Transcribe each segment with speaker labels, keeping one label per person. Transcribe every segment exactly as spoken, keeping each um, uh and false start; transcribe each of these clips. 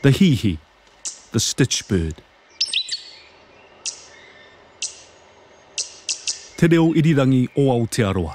Speaker 1: The hihi, the stitch bird. Te reo irirangi o Aotearoa.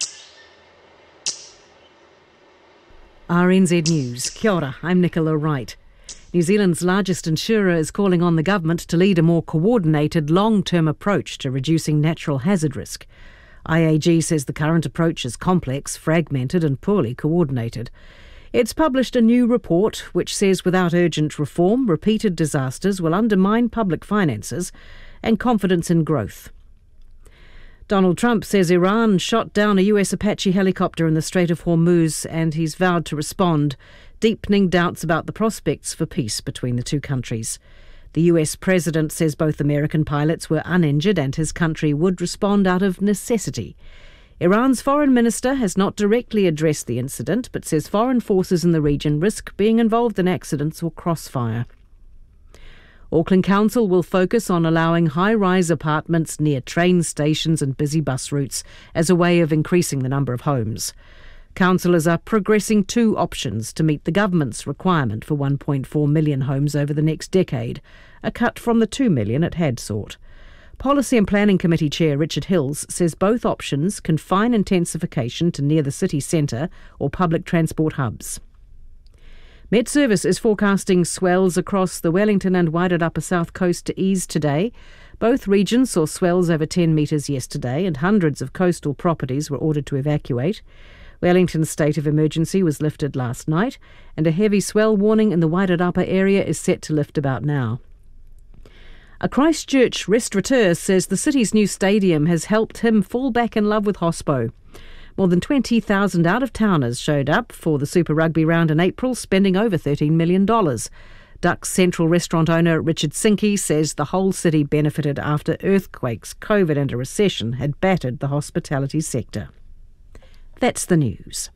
Speaker 2: R N Z News. Kia ora, I'm Nicola Wright. New Zealand's largest insurer is calling on the government to lead a more coordinated, long-term approach to reducing natural hazard risk. I A G says the current approach is complex, fragmented and poorly coordinated. It's published a new report which says without urgent reform, repeated disasters will undermine public finances and confidence in growth. Donald Trump says Iran shot down a U S Apache helicopter in the Strait of Hormuz and he's vowed to respond, deepening doubts about the prospects for peace between the two countries. The U S president says both American pilots were uninjured and his country would respond out of necessity. Iran's foreign minister has not directly addressed the incident but says foreign forces in the region risk being involved in accidents or crossfire. Auckland Council will focus on allowing high-rise apartments near train stations and busy bus routes as a way of increasing the number of homes. Councillors are progressing two options to meet the government's requirement for one point four million homes over the next decade, a cut from the two million it had sought. Policy and Planning Committee Chair Richard Hills says both options confine intensification to near the city centre or public transport hubs. Met Service is forecasting swells across the Wellington and Wairarapa south coast to ease today. Both regions saw swells over ten metres yesterday and hundreds of coastal properties were ordered to evacuate. Wellington's state of emergency was lifted last night and a heavy swell warning in the Wairarapa area is set to lift about now. A Christchurch restaurateur says the city's new stadium has helped him fall back in love with Hospo. More than twenty thousand out-of-towners showed up for the Super Rugby round in April, spending over thirteen million dollars. Duck's Central restaurant owner Richard Sinke says the whole city benefited after earthquakes, COVID and a recession had battered the hospitality sector. That's the news.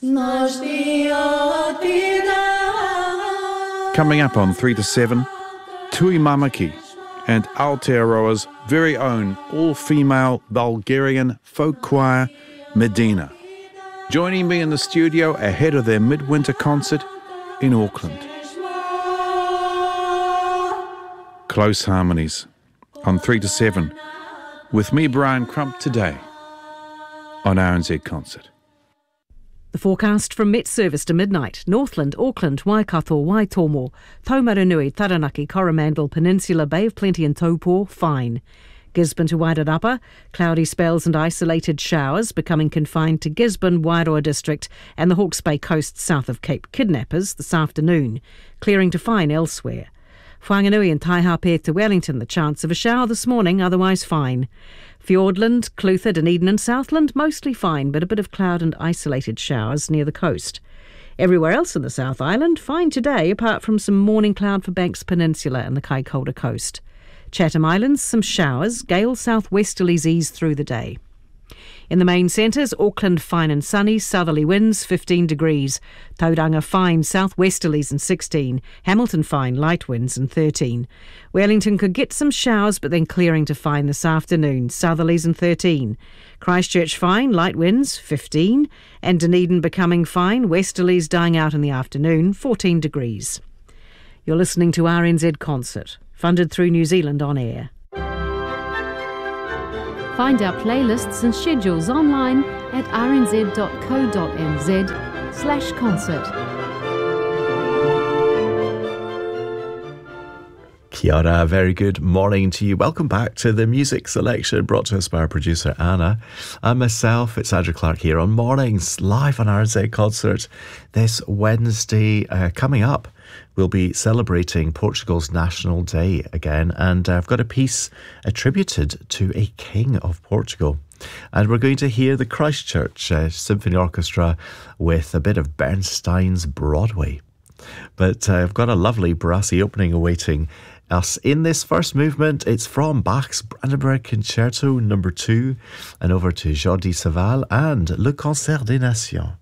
Speaker 3: Coming up on three to seven, Tui Mamaki and Aotearoa's very own all-female Bulgarian folk choir, Medina, joining me in the studio ahead of their midwinter concert in Auckland. Close Harmonies on three to seven, with me, Brian Crump, today on R N Z Concert.
Speaker 2: The forecast from Met Service to midnight: Northland, Auckland, Waikato, Waitomo, Taumarunui, Taranaki, Coromandel, Peninsula, Bay of Plenty and Taupo, fine. Gisborne to Wairarapa, cloudy spells and isolated showers, becoming confined to Gisborne, Wairoa district and the Hawke's Bay coast south of Cape Kidnappers this afternoon, clearing to fine elsewhere. Whanganui and Taihape to Wellington, the chance of a shower this morning, otherwise fine. Fiordland, Clutha, Dunedin and Southland, mostly fine, but a bit of cloud and isolated showers near the coast. Everywhere else in the South Island, fine today, apart from some morning cloud for Banks Peninsula and the Kaikoura coast. Chatham Islands, some showers, gale southwesterlies ease through the day. In the main centres, Auckland fine and sunny, southerly winds fifteen degrees. Tauranga fine, southwesterlies and sixteen. Hamilton fine, light winds and thirteen. Wellington could get some showers but then clearing to fine this afternoon, southerlies and thirteen. Christchurch fine, light winds fifteen. And Dunedin becoming fine, westerlies dying out in the afternoon, fourteen degrees. You're listening to R N Z Concert, funded through New Zealand On Air.
Speaker 4: Find our playlists and schedules online at rnz.co.nz slash concert.
Speaker 5: Kia ora, very good morning to you. Welcome back to the music selection brought to us by our producer Anna and myself. It's Andrew Clark here on Mornings, live on R N Z Concert this Wednesday. Uh, coming up, we'll be celebrating Portugal's National Day again, and uh, I've got a piece attributed to a king of Portugal. And we're going to hear the Christchurch uh, Symphony Orchestra with a bit of Bernstein's Broadway. But uh, I've got a lovely brassy opening awaiting us in this first movement. It's from Bach's Brandenburg Concerto number two, and over to Jordi Savall and Le Concert des Nations.